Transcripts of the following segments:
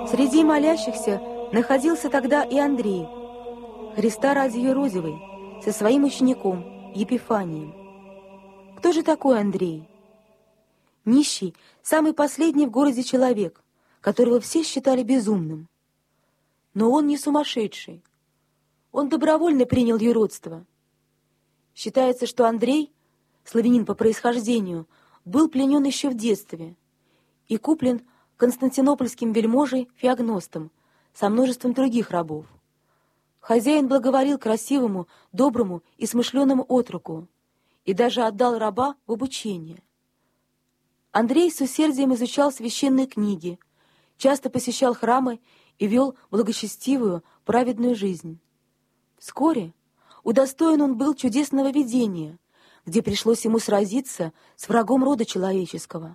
Среди молящихся находился тогда и Андрей, Христа ради юродивый, со своим учеником Епифанием. Кто же такой Андрей? Нищий, самый последний в городе человек, которого все считали безумным. Но он не сумасшедший. Он добровольно принял юродство. Считается, что Андрей, славянин по происхождению, был пленен еще в детстве и куплен константинопольским вельможей Феогностом со множеством других рабов. Хозяин благоволил красивому, доброму и смышленому отроку и даже отдал раба в обучение. Андрей с усердием изучал священные книги, часто посещал храмы и вел благочестивую, праведную жизнь. Вскоре удостоен он был чудесного видения, где пришлось ему сразиться с врагом рода человеческого.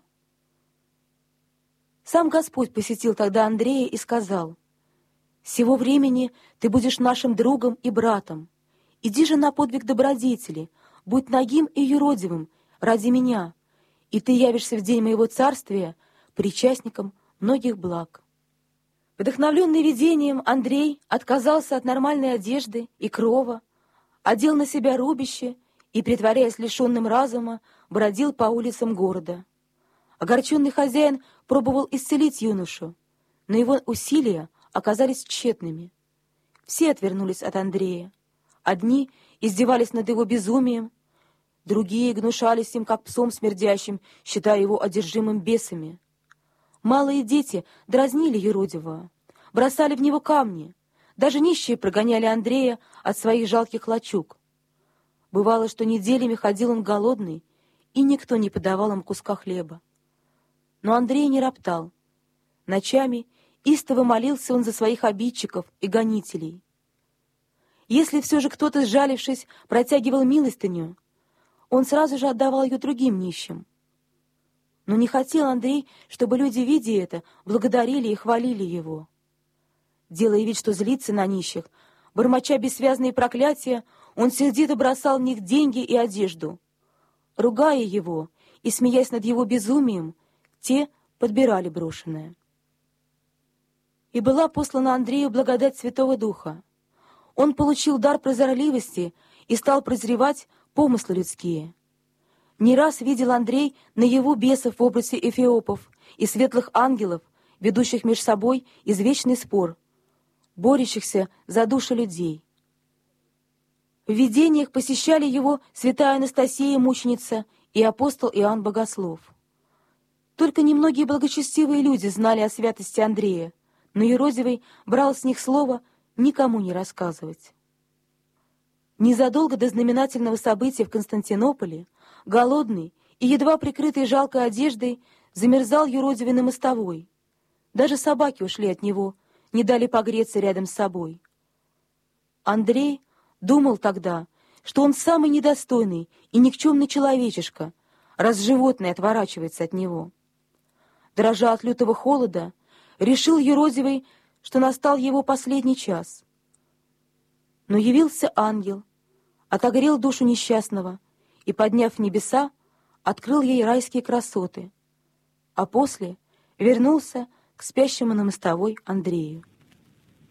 Сам Господь посетил тогда Андрея и сказал: «Сего времени ты будешь нашим другом и братом. Иди же на подвиг добродетели, будь нагим и юродивым ради меня, и ты явишься в день моего царствия причастником многих благ». Вдохновленный видением, Андрей отказался от нормальной одежды и крова, одел на себя рубище и, притворяясь лишенным разума, бродил по улицам города. Огорченный хозяин пробовал исцелить юношу, но его усилия оказались тщетными. Все отвернулись от Андрея. Одни издевались над его безумием, другие гнушались им, как псом смердящим, считая его одержимым бесами. Малые дети дразнили юродивого, бросали в него камни. Даже нищие прогоняли Андрея от своих жалких лачуг. Бывало, что неделями ходил он голодный, и никто не подавал им куска хлеба. Но Андрей не роптал. Ночами истово молился он за своих обидчиков и гонителей. Если все же кто-то, сжалившись, протягивал милостыню, он сразу же отдавал ее другим нищим. Но не хотел Андрей, чтобы люди, видя это, благодарили и хвалили его. Делая вид, что злится на нищих, бормоча бессвязные проклятия, он сердито бросал в них деньги и одежду. Ругая его и смеясь над его безумием, те подбирали брошенное. И была послана Андрею благодать Святого Духа. Он получил дар прозорливости и стал прозревать помыслы людские. Не раз видел Андрей наяву бесов в образе эфиопов и светлых ангелов, ведущих между собой извечный спор, борющихся за души людей. В видениях посещали его святая Анастасия мученица и апостол Иоанн Богослов. Только немногие благочестивые люди знали о святости Андрея, но юродивый брал с них слово никому не рассказывать. Незадолго до знаменательного события в Константинополе, голодный и едва прикрытый жалкой одеждой, замерзал юродивый на мостовой. Даже собаки ушли от него, не дали погреться рядом с собой. Андрей думал тогда, что он самый недостойный и никчемный человечишка, раз животное отворачивается от него. Дрожа от лютого холода, решил юродивый, что настал его последний час. Но явился ангел, отогрел душу несчастного и, подняв в небеса, открыл ей райские красоты, а после вернулся к спящему на мостовой Андрею.